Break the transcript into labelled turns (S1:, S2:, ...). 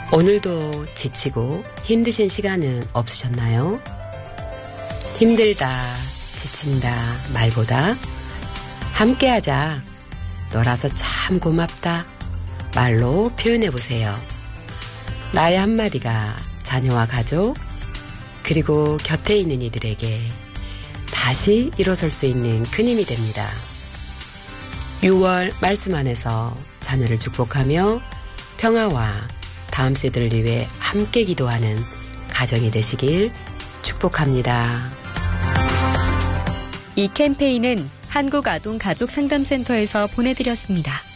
S1: 오늘도 지치고 힘드신 시간은 없으셨나요? 힘들다, 지친다 말보다 함께하자, 너라서 참 고맙다 말로 표현해보세요. 나의 한마디가 자녀와 가족, 그리고 곁에 있는 이들에게 다시 일어설 수 있는 큰 힘이 됩니다. 6월 말씀 안에서 자녀를 축복하며 평화와 다음 세대를 위해 함께 기도하는 가정이 되시길 축복합니다.
S2: 이 캠페인은 한국아동가족상담센터에서 보내드렸습니다.